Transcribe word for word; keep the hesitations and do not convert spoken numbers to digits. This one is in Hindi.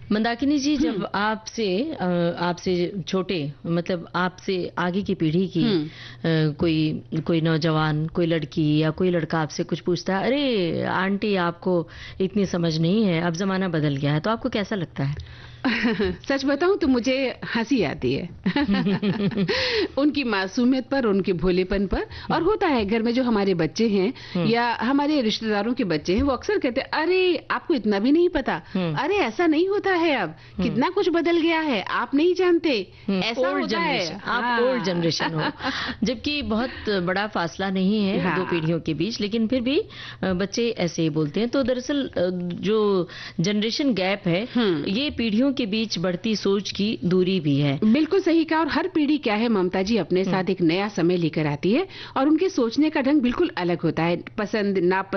मंदाकिनी जी, जब आपसे अ, आपसे छोटे, मतलब आपसे आगे की पीढ़ी की अ, कोई कोई नौजवान, कोई लड़की या कोई लड़का आपसे कुछ पूछता है, अरे आंटी आपको इतनी समझ नहीं है, अब जमाना बदल गया है, तो आपको कैसा लगता है? सच बताऊं तो मुझे हंसी आती है उनकी मासूमियत पर, उनके भोलेपन पर। और होता है घर में जो हमारे बच्चे हैं या हमारे रिश्तेदारों के बच्चे हैं, वो अक्सर कहते हैं, अरे आपको इतना भी नहीं पता, अरे ऐसा नहीं होता है, अब कितना कुछ बदल गया है, आप नहीं जानते, ऐसा होता है। आप ओल्ड जनरेशन हो, जबकि बहुत बड़ा फासला नहीं है हाँ। दो पीढ़ियों के बीच, लेकिन फिर भी अ, बच्चे ऐसे ही बोलते हैं। तो दरअसल अ, जो जनरेशन गैप है, ये पीढ़ियों के बीच बढ़ती सोच की दूरी भी है। बिल्कुल सही कहा। और हर पीढ़ी क्या है ममता जी, अपने साथ एक नया समय लेकर आती है और उनके सोचने का ढंग बिल्कुल अलग होता है। पसंद नापसंद